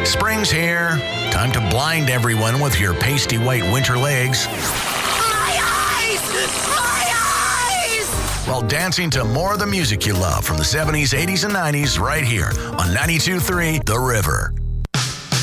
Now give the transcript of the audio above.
Spring's here. Time to blind everyone with your pasty white winter legs. My eyes! My eyes! While dancing to more of the music you love from the 70s, 80s, and 90s right here on 92.3 The River.